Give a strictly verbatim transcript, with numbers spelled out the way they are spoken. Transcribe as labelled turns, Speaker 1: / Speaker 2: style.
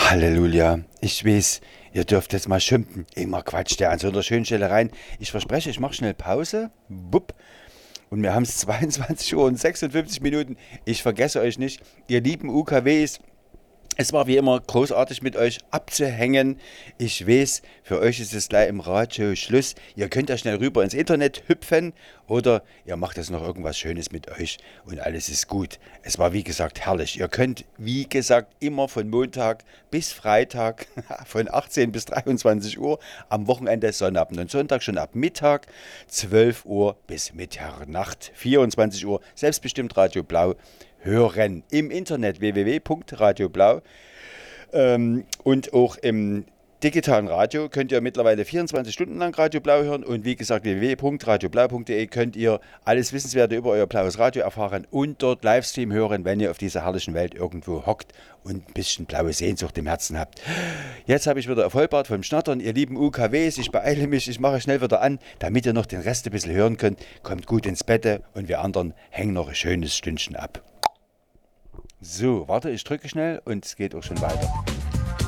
Speaker 1: Halleluja. Ich weiß, ihr dürft jetzt mal schimpfen. Immer quatscht der an so einer schönen Stelle rein. Ich verspreche, ich mache schnell Pause. Bupp. Und wir haben es zweiundzwanzig Uhr und sechsundfünfzig Minuten. Ich vergesse euch nicht, ihr lieben U K Ws. Es war wie immer großartig mit euch abzuhängen. Ich weiß, für euch ist es gleich im Radio Schluss. Ihr könnt ja schnell rüber ins Internet hüpfen oder ihr macht jetzt noch irgendwas Schönes mit euch und alles ist gut. Es war wie gesagt herrlich. Ihr könnt wie gesagt immer von Montag bis Freitag von achtzehn bis dreiundzwanzig Uhr, am Wochenende Sonnabend und Sonntag schon ab Mittag zwölf Uhr bis Mitternacht vierundzwanzig Uhr, selbstbestimmt Radio Blau hören. Im Internet w w w punkt radio blau ähm, und auch im digitalen Radio könnt ihr mittlerweile vierundzwanzig Stunden lang Radio Blau hören und wie gesagt w w w punkt radio blau punkt de könnt ihr alles Wissenswerte über euer blaues Radio erfahren und dort Livestream hören, wenn ihr auf dieser herrlichen Welt irgendwo hockt und ein bisschen blaue Sehnsucht im Herzen habt. Jetzt habe ich wieder Vollbart vom Schnattern, ihr lieben U K Ws, ich beeile mich, ich mache schnell wieder an, damit ihr noch den Rest ein bisschen hören könnt. Kommt gut ins Bett und wir anderen hängen noch ein schönes Stündchen ab. So, warte, ich drücke schnell und es geht auch schon weiter.